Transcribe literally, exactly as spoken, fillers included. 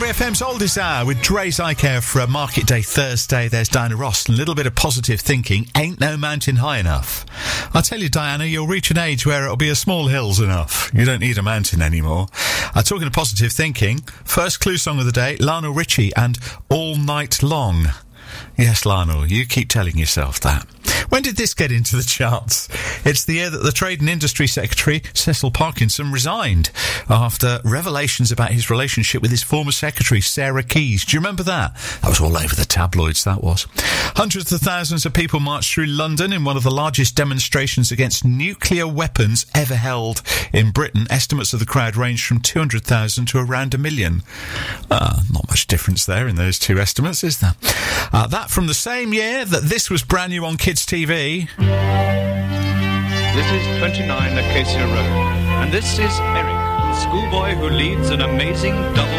Tory F M's Oldest Hour with Dre's Eye Care for a Market Day Thursday. There's Diana Ross. A little bit of positive thinking. Ain't no mountain high enough. I'll tell you, Diana, you'll reach an age where it'll be a small hill's enough. You don't need a mountain anymore. Uh, talking of positive thinking, first clue song of the day, Lionel Richie and All Night Long. Yes, Lionel, you keep telling yourself that. When did this get into the charts? It's the year that the Trade and Industry Secretary, Cecil Parkinson, resigned after revelations about his relationship with his former secretary, Sarah Keyes. Do you remember that? That was all over the tabloids, that was. Hundreds of thousands of people marched through London in one of the largest demonstrations against nuclear weapons ever held in Britain. Estimates of the crowd ranged from two hundred thousand to around a million. Uh, not much difference there in those two estimates, is there? Uh, that from the same year that this was brand new on Kids T V. This is twenty-nine Acacia Road, and this is Eric, the schoolboy who leads an amazing double